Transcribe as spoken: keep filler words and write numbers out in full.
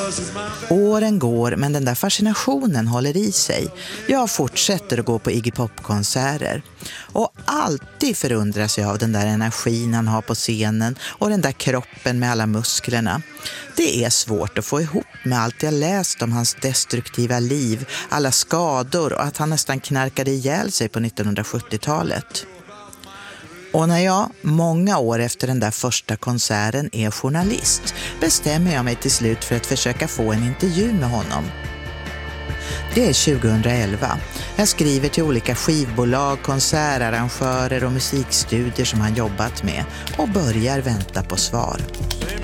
Åren går, men den där fascinationen håller i sig. Jag fortsätter att gå på Iggy Pop-konserter. Och alltid förundras jag av den där energin han har på scenen och den där kroppen med alla musklerna. Det är svårt att få ihop med allt jag läst om hans destruktiva liv, alla skador och att han nästan knarkade ihjäl sig på nittonhundrasjuttiotalet. Och när jag, många år efter den där första konserten, är journalist bestämmer jag mig till slut för att försöka få en intervju med honom. Det är tjugohundraelva. Jag skriver till olika skivbolag, konsertarrangörer och musikstudier som han jobbat med och börjar vänta på svar.